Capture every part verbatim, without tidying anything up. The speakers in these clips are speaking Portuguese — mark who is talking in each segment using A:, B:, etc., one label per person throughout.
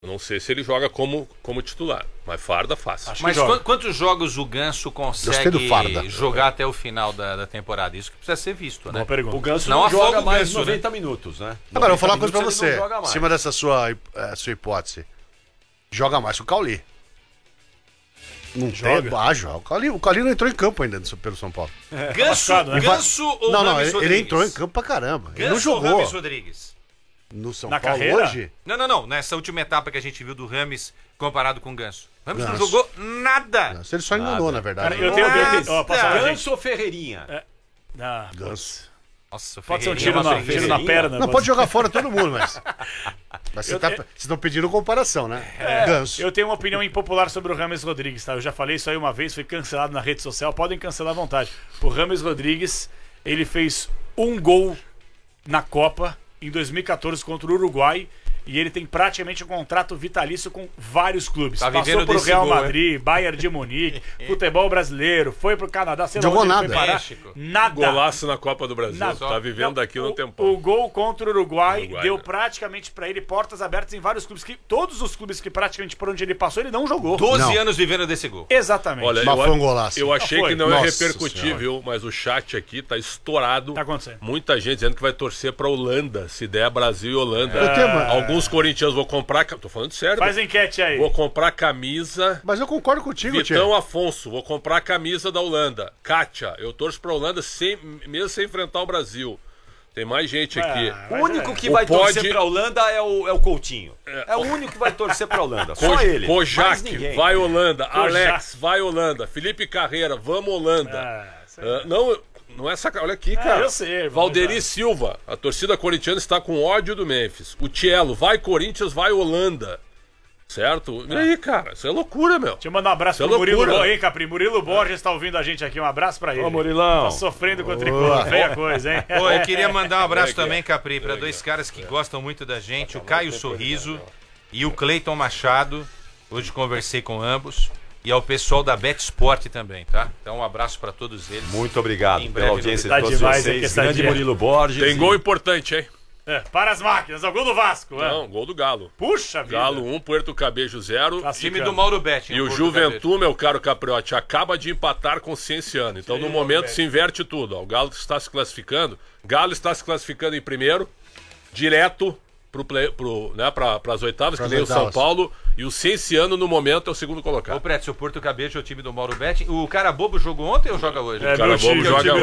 A: Não sei se ele joga como, como titular, mas Farda fácil.
B: Mas quantos jogos o Ganso consegue jogar até o final da, da temporada? Isso que precisa ser visto, né?
C: O
D: Ganso não, não joga mais Ganso, noventa né? minutos, né?
C: Agora, eu vou falar uma coisa pra você. Em cima dessa sua, é, sua hipótese. Joga mais que o Cauli. Não joga? Tem, ah, joga. O Cauli, o Cauli não entrou em campo ainda pelo São Paulo.
B: É, Ganso, tá né? Ganso ou
C: Não, não,
B: Rames
C: ele,
B: Rodrigues?
C: ele entrou em campo pra caramba.
B: Ganso
C: ele não jogou.
B: Ou Rames Rodrigues?
C: No São
B: Na
C: Paulo
B: carreira?
C: hoje?
B: Não, não, não. Nessa última etapa que a gente viu do Rames comparado com o Ganso. O Rames Ganso. não jogou nada.
C: Ganso, ele só enganou, na verdade.
D: Cara, eu tenho, eu tenho, ó, Ganso ou Ferreirinha? É.
C: Ah, Ganso.
B: Nossa,
C: pode
B: ser um
C: tiro na, tiro na perna. Não, pode jogar fora todo mundo, mas... Mas vocês tá, estão pedindo comparação, né?
D: É, Ganso. Eu tenho uma opinião impopular sobre o Rames Rodrigues, tá? Eu já falei isso aí uma vez, foi cancelado na rede social. Podem cancelar à vontade. O Rames Rodrigues, ele fez um gol na Copa em dois mil e quatorze contra o Uruguai e ele tem praticamente um contrato vitalício com vários clubes.
B: Tá
D: Passou pro Real
B: gol,
D: Madrid, hein? Bayern de Munique, futebol brasileiro, foi pro Canadá, sei lá
C: jogou
D: onde
C: nada.
D: Ele foi parar. Nada.
A: Golaço na Copa do Brasil.
D: Nada.
A: Tá vivendo
D: Não,
A: aquilo
D: o,
A: um tempão.
D: O gol contra o Uruguai,
A: Uruguai
D: deu
A: né?
D: praticamente pra ele portas abertas em vários clubes. Que, todos os clubes que praticamente por onde ele passou, ele não jogou.
B: doze
D: não.
B: anos vivendo desse gol.
D: Exatamente.
A: Olha,
C: mas
A: eu,
C: foi um golaço.
A: Eu achei
D: não
A: que não
C: Nossa
A: ia repercutir,
C: senhora.
A: viu? Mas o chat aqui tá estourado.
D: Tá acontecendo.
A: Muita gente dizendo que vai torcer pra Holanda, se der Brasil e Holanda.
C: É. Tenho,
A: Alguns corintianos vão comprar... Tô falando sério.
D: Faz enquete aí.
A: Vou comprar camisa...
C: Mas eu concordo contigo,
A: Vitão
C: Tchê.
A: Afonso, vou comprar a camisa da Holanda. Kátia, eu torço pra Holanda sem, mesmo sem enfrentar o Brasil. Tem mais gente aqui.
D: Ah, mas o único é. que O vai
A: pode...
D: torcer pra Holanda é o, é o Coutinho. É. é o único que vai torcer pra Holanda. Só
A: Ko
D: ele.
A: Kojak, vai Holanda.
D: Kojak.
A: Alex, vai Holanda. Felipe Carreira, vamos Holanda.
D: Ah,
A: uh, não, não é sacanagem. Olha aqui, cara.
D: eu sei,
A: Valderi
D: verdade.
A: Silva, a torcida corintiana está com ódio do Memphis. O Tielo, vai Corinthians, vai Holanda. Certo? E aí, cara, isso é loucura, meu.
D: Deixa eu mandar um abraço
A: isso
D: pro
A: é
D: Murilo
A: loucura.
D: Borges, hein, Capri? Murilo Borges está ouvindo a gente aqui. Um abraço pra ele.
C: Ô, Murilão.
D: Tá sofrendo com o tricolor. Feia coisa, hein?
B: Pô, eu queria mandar um abraço também, Capri, pra dois caras que gostam muito da gente, o Caio Sorriso e o Cleiton Machado. Hoje conversei com ambos. E ao pessoal da Bet Sport também, tá? Então um abraço pra todos eles.
D: Muito obrigado
B: pela audiência
D: de todos vocês. Grande Murilo Borges.
A: Tem gol importante, hein?
D: É, para as máquinas, é o gol do Vasco.
A: Não,
D: é.
A: gol do Galo.
D: Puxa vida.
A: Galo um, Puerto Cabejo zero.
B: Time do Mauro Betti.
A: E o Juventude, meu caro Capriotti, acaba de empatar com o Cienciano. Então, Sim, no momento, se inverte tudo. Ó, o Galo está se classificando. Galo está se classificando em primeiro, direto pro play, pro, né, para as oitavas, que nem o São Paulo. E o Cienciano, no momento, é o segundo colocado.
B: Ô, Prédio, o Porto Cabejo é o time do Mauro Betti. O cara bobo jogou ontem ou joga hoje?
A: É, o cara bobo joga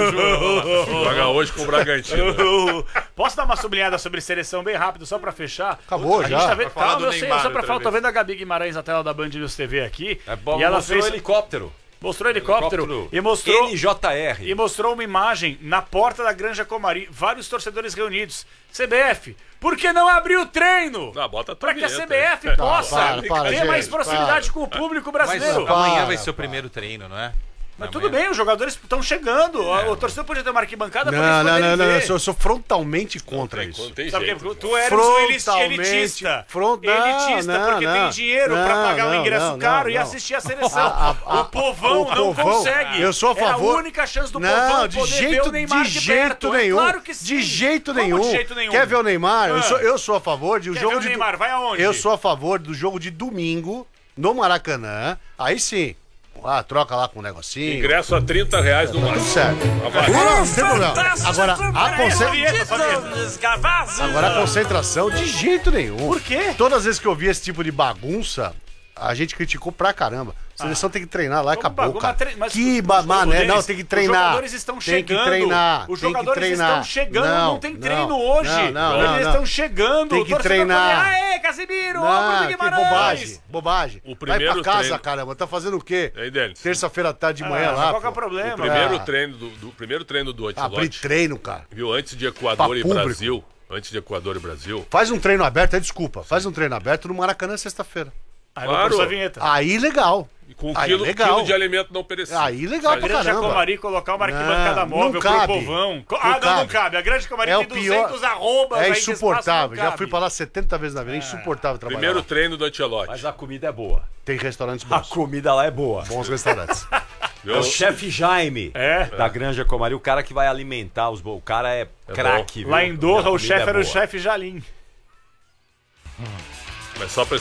A: hoje. Joga hoje com o Bragantino.
D: Posso dar uma sublinhada sobre seleção bem rápido, só pra fechar?
C: Acabou
D: a
C: já.
D: Gente tá vendo...
B: Calma,
D: eu sei, só pra falar, tô vendo a Gabi Guimarães na tela da Band News T V aqui.
B: É bom,
D: e ela
B: mostrou
D: fez...
B: helicóptero.
D: Mostrou helicóptero, helicóptero e mostrou
B: N J R.
D: E mostrou uma imagem na porta da Granja Comari, vários torcedores reunidos. C B F, por que não abrir o treino?
A: Ah, bota
D: para que a C B F possa
C: para, para,
D: ter
C: gente,
D: mais proximidade
C: para.
D: com o público brasileiro.
B: Mas amanhã
C: para,
B: vai ser o
C: para.
B: primeiro treino, não é?
D: Mas tudo bem, os jogadores estão chegando. É. O torcedor podia ter uma arquibancada para
C: Não,
D: eles
C: não, não,
D: poderem
C: não,
D: ver.
C: eu sou, eu sou frontalmente contra
A: Tem-
C: isso.
A: tem
D: Sabe
A: jeito.
D: que tu eres um elitista,
C: Frontalmente, front- não,
D: elitista
C: não,
D: porque
C: não.
D: tem dinheiro
C: Não,
D: para pagar um
C: não,
D: ingresso
C: não,
D: caro
C: não,
D: e
C: não.
D: assistir a seleção.
C: A- a-
D: o povão
C: o
D: não
C: povão,
D: consegue.
C: eu sou a favor.
D: É a única chance do
C: Não,
D: povão
C: de
D: poder ver
C: jeito,
D: o Neymar
C: de
D: de
C: jeito
D: perto.
C: nenhum.
D: É claro que sim.
C: De jeito
D: Como
C: nenhum.
D: de jeito nenhum?
C: Quer ver o Neymar? Eu,
D: Ah.
C: sou, eu sou a favor de o
D: Quer
C: jogo
D: ver o
C: de
D: Neymar? Vai aonde?
C: Eu sou a favor do jogo de domingo no Maracanã. Aí sim. Ah, troca lá com um negocinho.
A: Ingresso a trinta reais no
C: Tudo
A: máximo.
C: certo.
A: Vai.
C: Não, não tem problema. Agora, a concentração.
D: Descavazo.
C: Agora a concentração de jeito nenhum.
D: Por quê?
C: Todas as vezes que eu vi esse tipo de bagunça, a gente criticou pra caramba. A seleção tem que treinar lá e
D: Como
C: acabou,
D: bagunça,
C: cara.
D: tre- mas
C: Que
D: os-
C: mané,
D: Denis,
C: não, tem que treinar.
D: Os jogadores estão
C: Tem
D: chegando.
C: que treinar.
D: Os
C: tem que
D: jogadores
C: treinar.
D: estão chegando, não,
C: Não,
D: tem
C: não,
D: treino hoje.
C: não, não,
D: Eles
C: não,
D: estão
C: não.
D: chegando.
C: Tem
D: o
C: que
D: torcedor
C: treinar.
D: vai, Aê, Casimiro, obra
C: Não,
D: do
C: que
D: Guimarães.
C: bobagem, bobagem.
A: O primeiro
C: Vai pra casa,
A: treino-
C: caramba, tá fazendo o quê?
A: E aí, Denis?
C: Terça-feira à tarde de manhã
D: Ah,
C: lá.
D: qual que é o
C: pô.
D: problema?
A: O primeiro,
C: Ah.
A: treino do, do primeiro treino do
C: Abrir
A: Ancelotti,
C: treino, cara.
A: viu, antes de Equador
C: Pra
A: e
C: público.
A: Brasil, antes de Equador e Brasil,
C: Faz um treino aberto, aí desculpa. Faz um treino aberto no Maracanã sexta-feira.
D: Aí
A: Claro.
D: vai pôr sua vinheta.
C: Aí legal.
A: e com um
C: Aí,
A: quilo,
C: legal.
A: quilo de alimento não perecível.
C: Aí legal
A: Sai-
C: pra
D: Granja
C: caramba.
D: Comari colocar uma arquibancada
C: Não,
D: móvel
C: não
D: pro
C: cabe.
D: povão.
C: Não
D: Ah, não, não
C: cabe.
D: cabe. A Granja Comari
C: É
D: tem
C: o pior.
D: duzentos arrobas
C: É
D: aí de espaço,
C: insuportável.
D: não
C: Já
D: cabe.
C: fui pra lá setenta vezes na vida. É insuportável trabalhar
A: Primeiro
C: lá.
A: treino do Ancelotti.
E: Mas a comida é boa.
C: Tem restaurantes
E: A
C: bons.
E: comida lá é boa.
C: Bons restaurantes.
A: Viu?
E: É o chefe Jaime
D: É.
E: da Granja Comari, o cara que vai alimentar os bo... O cara é, craque. viu?
D: Lá em Doha,
E: A
D: o
E: comida
D: chefe
E: é
D: era o
E: boa.
D: chefe Jalim.
A: Como mas só pra